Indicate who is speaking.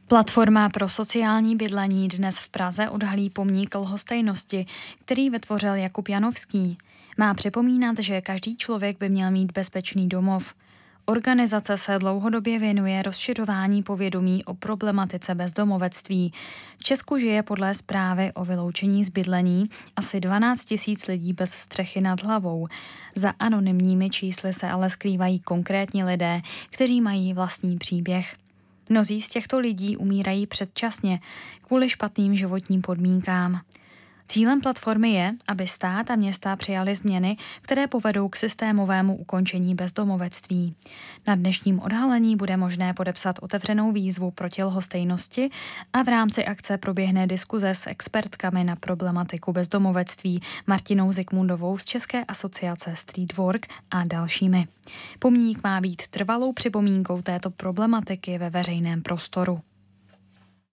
Speaker 1: Platforma pro sociální bydlení dnes v Praze odhalí pomník lhostejnosti, který vytvořil Jakub Janovský. Má připomínat, že každý člověk by měl mít bezpečný domov. Organizace se dlouhodobě věnuje rozšiřování povědomí o problematice bezdomovectví. V Česku žije podle zprávy o vyloučení z bydlení asi 12 000 lidí bez střechy nad hlavou. Za anonymními čísly se ale skrývají konkrétní lidé, kteří mají vlastní příběh. Mnozí z těchto lidí umírají předčasně kvůli špatným životním podmínkám. Cílem platformy je, aby stát a města přijaly změny, které povedou k systémovému ukončení bezdomovectví. Na dnešním odhalení bude možné podepsat otevřenou výzvu proti lhostejnosti a v rámci akce proběhne diskuze s expertkami na problematiku bezdomovectví Martinou Zikmundovou z České asociace Streetwork a dalšími. Pomník má být trvalou připomínkou této problematiky ve veřejném prostoru.